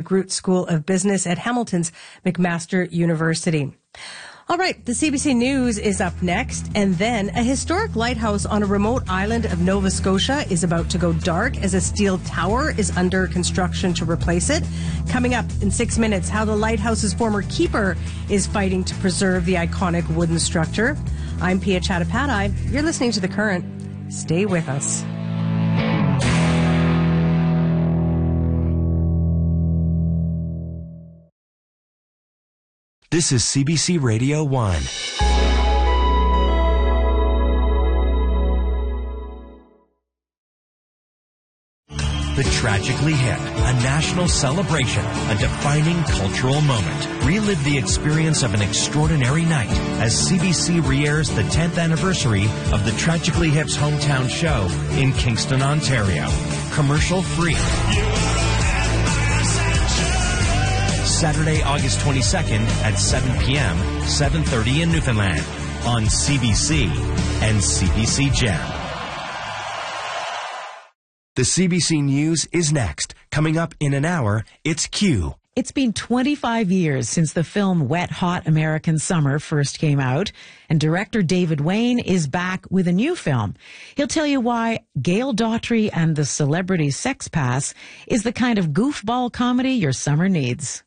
Groot School of Business at Hamilton's McMaster University. All right, the CBC News is up next, and then a historic lighthouse on a remote island of Nova Scotia is about to go dark as a steel tower is under construction to replace it. Coming up in 6 minutes, how the lighthouse's former keeper is fighting to preserve the iconic wooden structure. I'm Pia Chattopadhyay. You're listening to The Current. Stay with us. This is CBC Radio 1. The Tragically Hip, a national celebration, a defining cultural moment. Relive the experience of an extraordinary night as CBC re-airs the 10th anniversary of the Tragically Hip's hometown show in Kingston, Ontario. Commercial free. Saturday, August 22nd at 7 p.m., 7:30 in Newfoundland on CBC and CBC Gem. The CBC News is next. Coming up in an hour, it's Q. It's been 25 years since the film Wet Hot American Summer first came out, and director David Wain is back with a new film. He'll tell you why Gail Daughtry and the Celebrity Sex Pass is the kind of goofball comedy your summer needs.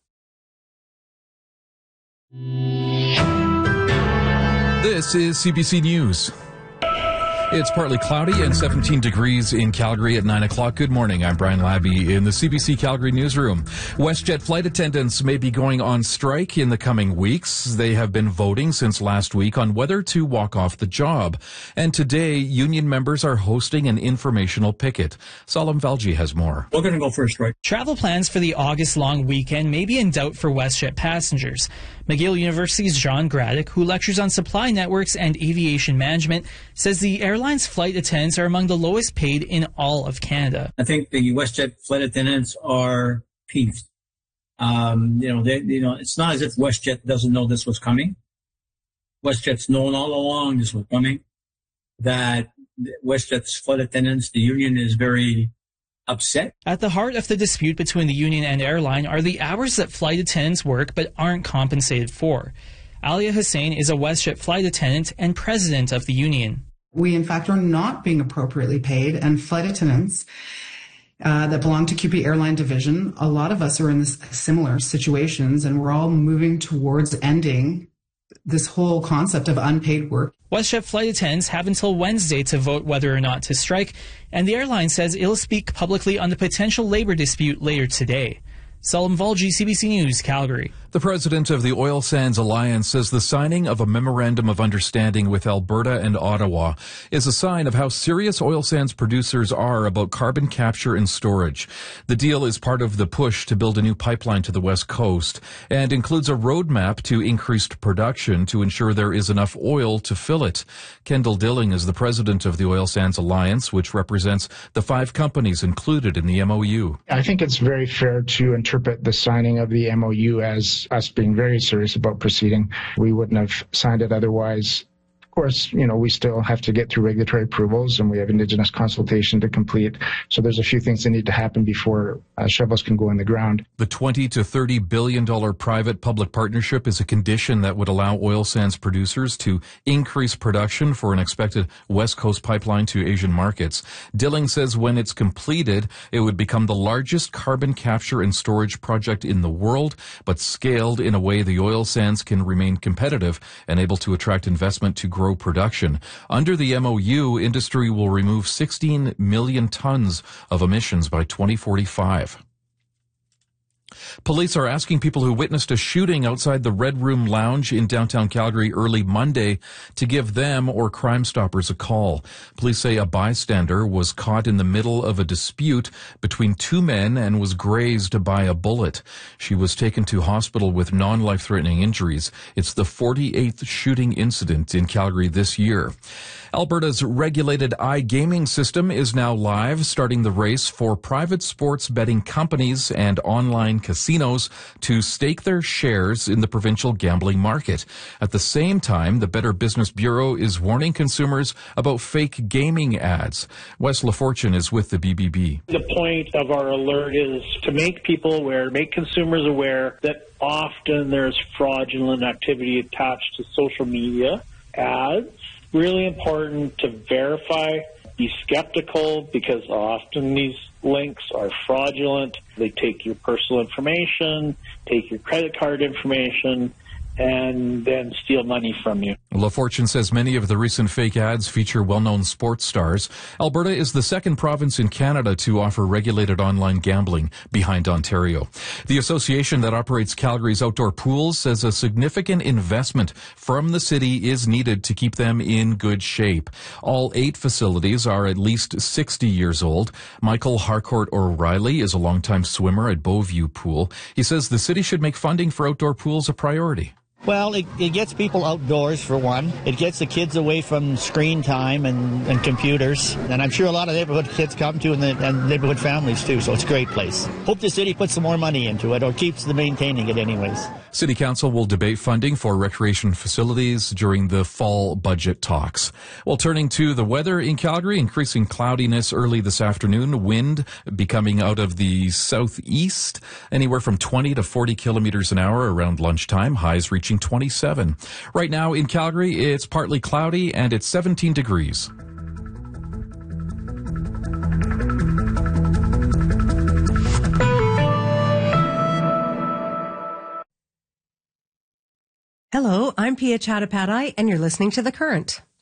This is CBC News. It's partly cloudy and 17 degrees in Calgary at 9 o'clock. Good morning. I'm Brian Labby in the CBC Calgary newsroom. WestJet flight attendants may be going on strike in the coming weeks. They have been voting since last week on whether to walk off the job. And today, union members are hosting an informational picket. Salam Valji has more. We're going to go for a strike. Travel plans for the August-long weekend may be in doubt for WestJet passengers. McGill University's John Graddick, who lectures on supply networks and aviation management, says the airline's flight attendants are among the lowest paid in all of Canada. I think the WestJet flight attendants are peeved. It's not as if WestJet doesn't know this was coming. WestJet's known all along this was coming. That WestJet's flight attendants, the union is very upset. At the heart of the dispute between the union and airline are the hours that flight attendants work but aren't compensated for. Alia Hussain is a WestJet flight attendant and president of the union. We, in fact, are not being appropriately paid, and flight attendants that belong to QP Airline Division, a lot of us are in similar situations, and we're all moving towards ending this whole concept of unpaid work. WestJet flight attendants have until Wednesday to vote whether or not to strike, and the airline says it'll speak publicly on the potential labor dispute later today. Salam Valji, CBC News, Calgary. The president of the Oil Sands Alliance says the signing of a memorandum of understanding with Alberta and Ottawa is a sign of how serious oil sands producers are about carbon capture and storage. The deal is part of the push to build a new pipeline to the West Coast and includes a roadmap to increased production to ensure there is enough oil to fill it. Kendall Dilling is the president of the Oil Sands Alliance, which represents the 5 companies included in the MOU. I think it's very fair to interpret the signing of the MOU as us being very serious about proceeding. We wouldn't have signed it otherwise. Of course, we still have to get through regulatory approvals, and we have Indigenous consultation to complete. So there's a few things that need to happen before shovels can go in the ground. The $20 to $30 billion private-public partnership is a condition that would allow oil sands producers to increase production for an expected West Coast pipeline to Asian markets. Dilling says when it's completed, it would become the largest carbon capture and storage project in the world, but scaled in a way the oil sands can remain competitive and able to attract investment to grow production. Under the MOU, industry will remove 16 million tons of emissions by 2045. Police are asking people who witnessed a shooting outside the Red Room Lounge in downtown Calgary early Monday to give them or Crime Stoppers a call. Police say a bystander was caught in the middle of a dispute between 2 men and was grazed by a bullet. She was taken to hospital with non-life-threatening injuries. It's the 48th shooting incident in Calgary this year. Alberta's regulated iGaming system is now live, starting the race for private sports betting companies and online casinos to stake their shares in the provincial gambling market. At the same time, the Better Business Bureau is warning consumers about fake gaming ads. Wes LaFortune is with the BBB. The point of our alert is to make people aware, make consumers aware that often there's fraudulent activity attached to social media ads. Really important to verify, be skeptical, because often these links are fraudulent. They take your personal information, take your credit card information, and then steal money from you. LaFortune says many of the recent fake ads feature well-known sports stars. Alberta is the second province in Canada to offer regulated online gambling, behind Ontario. The association that operates Calgary's outdoor pools says a significant investment from the city is needed to keep them in good shape. All 8 facilities are at least 60 years old. Michael Harcourt O'Reilly is a longtime swimmer at Beauview Pool. He says the city should make funding for outdoor pools a priority. Well, it gets people outdoors, for one. It gets the kids away from screen time and computers. And I'm sure a lot of neighborhood kids come to, and neighborhood families, too. So it's a great place. Hope the city puts some more money into it, or keeps maintaining it anyways. City Council will debate funding for recreation facilities during the fall budget talks. Well, turning to the weather in Calgary, increasing cloudiness early this afternoon, wind becoming out of the southeast, anywhere from 20 to 40 kilometers an hour around lunchtime, highs reaching 27. Right now in Calgary, it's partly cloudy and it's 17 degrees. Hello, I'm Pia Chattopadhyay, and you're listening to The Current.